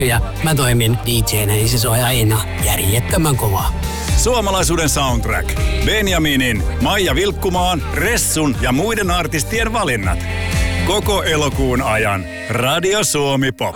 ja mä toimin DJ:nä, niin se soi aina järjettömän kovaa. Suomalaisuuden soundtrack. Benjaminin, Maija Vilkkumaan, Ressun ja muiden artistien valinnat. Koko elokuun ajan Radio Suomi Pop.